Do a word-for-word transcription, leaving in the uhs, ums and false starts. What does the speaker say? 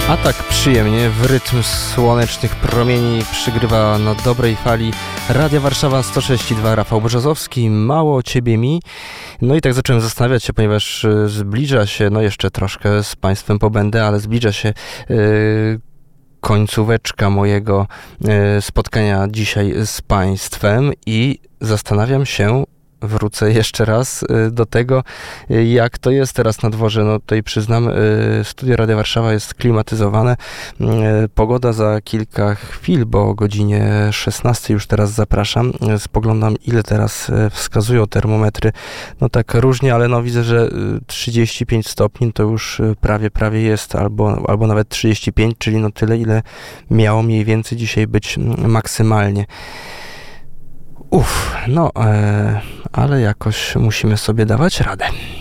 A tak przyjemnie w rytm słonecznych promieni przygrywa na dobrej fali Radia Warszawa sto sześć i dwa Rafał Brzozowski, mało o ciebie mi. No i tak zacząłem zastanawiać się, ponieważ zbliża się, no jeszcze troszkę z Państwem pobędę, ale zbliża się yy, końcóweczka mojego yy, spotkania dzisiaj z Państwem i zastanawiam się, wrócę jeszcze raz do tego, jak to jest teraz na dworze. No tutaj przyznam, studio Radia Warszawa jest klimatyzowane. Pogoda za kilka chwil, bo o godzinie szesnastej już teraz zapraszam. Spoglądam, ile teraz wskazują termometry. No tak różnie, ale no widzę, że trzydzieści pięć stopni to już prawie, prawie jest, albo, albo nawet trzydzieści pięć, czyli no tyle, ile miało mniej więcej dzisiaj być maksymalnie. Uff, no, e, ale jakoś musimy sobie dawać radę.